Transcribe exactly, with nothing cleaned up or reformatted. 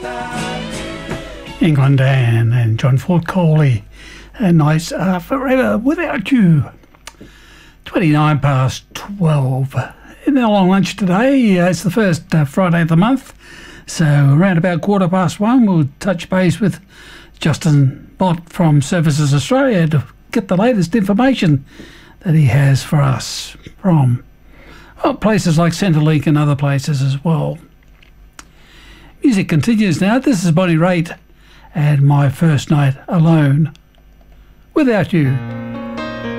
England and, and John Ford Coley. A nice uh, Forever Without You. twenty-nine past twelve. In our long lunch today, uh, it's the first uh, Friday of the month. So around about quarter past one, we'll touch base with Justin Bott from Services Australia to get the latest information that he has for us from well, places like Centrelink and other places as well. Music continues now. This is Bonnie Raitt and My First Night Alone Without You.